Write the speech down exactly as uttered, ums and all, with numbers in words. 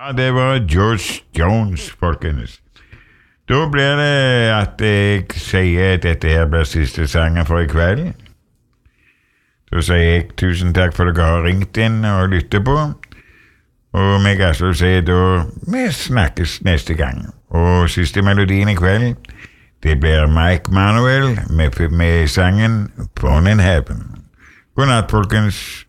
Ja, det var George Jones, folkens. Da blir det at jeg sier at dette her blir siste sangen for i kveld. Da sier jeg tusen takk for at dere har ringt inn og lyttet på. Og meg altså sier da, vi snakkes neste gang. Og siste melodien i kveld, det blir Mike Manuel med, med sangen Born in Heaven. God natt, folkens.